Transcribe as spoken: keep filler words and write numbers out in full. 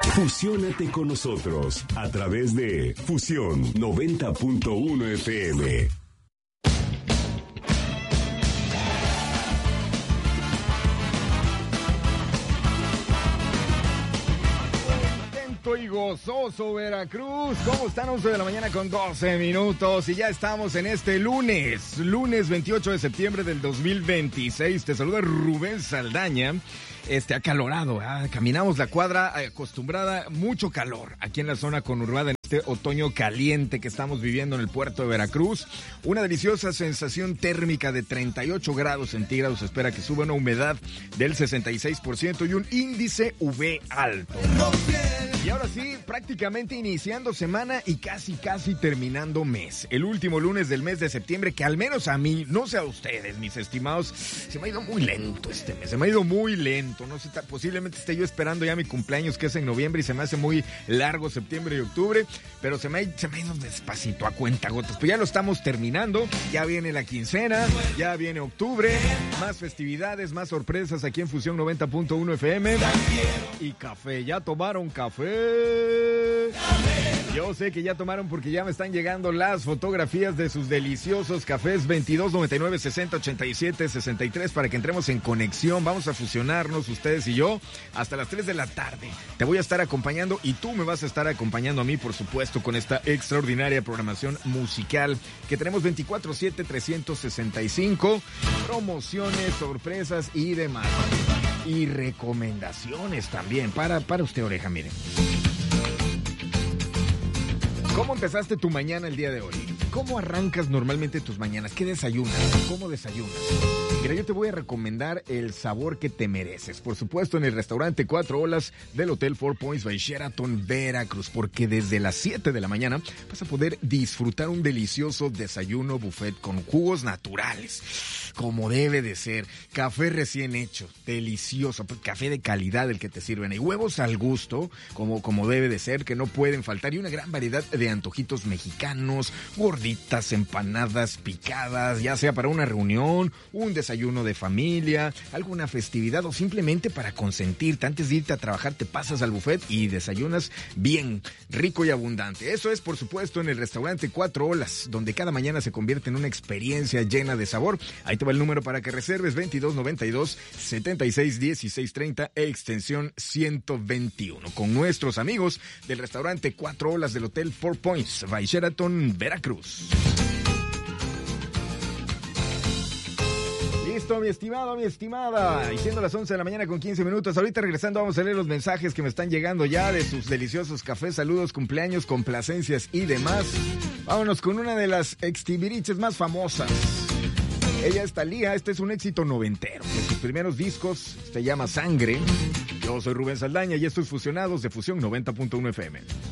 Fusiónate con nosotros a través de Fusión noventa punto uno F M. Y gozoso Veracruz, ¿cómo están? once de la mañana con doce minutos y ya estamos en este lunes, lunes veintiocho de septiembre del dos mil veintiséis. Te saluda Rubén Saldaña. Este, acalorado, ¿eh? Caminamos la cuadra acostumbrada, mucho calor aquí en la zona conurbada en este otoño caliente que estamos viviendo en el puerto de Veracruz. Una deliciosa sensación térmica de treinta y ocho grados centígrados, espera que suba una humedad del sesenta y seis por ciento y un índice U V alto. Y ahora sí, prácticamente iniciando semana y casi, casi terminando mes. El último lunes del mes de septiembre, que al menos a mí, no sé a ustedes, mis estimados, se me ha ido muy lento este mes, se me ha ido muy lento. No sé, posiblemente esté yo esperando ya mi cumpleaños, que es en noviembre, y se me hace muy largo septiembre y octubre, pero se me ha, se me ha ido despacito, a cuentagotas. Pues ya lo estamos terminando, ya viene la quincena, ya viene octubre, más festividades, más sorpresas aquí en Fusión noventa punto uno F M. Y café, ¿ya tomaron café? Yo sé que ya tomaron porque ya me están llegando las fotografías de sus deliciosos cafés. Veintidós noventa y nueve sesenta ochenta y siete sesenta y tres para que entremos en conexión. Vamos a fusionarnos ustedes y yo hasta las tres de la tarde. Te voy a estar acompañando y tú me vas a estar acompañando a mí, por supuesto, con esta extraordinaria programación musical que tenemos veinticuatro siete trescientos sesenta y cinco, promociones, sorpresas y demás. Y recomendaciones también para, para usted, oreja, miren. ¿Cómo empezaste tu mañana el día de hoy? ¿Cómo arrancas normalmente tus mañanas? ¿Qué desayunas? ¿Cómo desayunas? Mira, yo te voy a recomendar el sabor que te mereces. Por supuesto, en el restaurante Cuatro Olas del Hotel Four Points by Sheraton, Veracruz. Porque desde las siete de la mañana vas a poder disfrutar un delicioso desayuno buffet con jugos naturales, como debe de ser. Café recién hecho, delicioso. Café de calidad el que te sirven. Y huevos al gusto, como, como debe de ser, que no pueden faltar. Y una gran variedad de antojitos mexicanos, gorditas, empanadas, picadas, ya sea para una reunión, un desayuno de familia, alguna festividad o simplemente para consentirte. Antes de irte a trabajar te pasas al buffet y desayunas bien, rico y abundante. Eso es, por supuesto, en el restaurante Cuatro Olas, donde cada mañana se convierte en una experiencia llena de sabor. Ahí te va el número para que reserves: veintidós noventa y dos setenta y seis dieciséis treinta, extensión ciento veintiuno. Con nuestros amigos del restaurante Cuatro Olas del Hotel Four Points by Sheraton, Veracruz. Listo, mi estimado, mi estimada. Y siendo las once de la mañana con quince minutos, ahorita regresando vamos a leer los mensajes que me están llegando ya de sus deliciosos cafés, saludos, cumpleaños, complacencias y demás. Vámonos con una de las extibiriches más famosas. Ella es Thalía, este es un éxito noventero. De sus primeros discos se llama Sangre. Yo soy Rubén Saldaña y esto es Fusionados de Fusión noventa punto uno F M.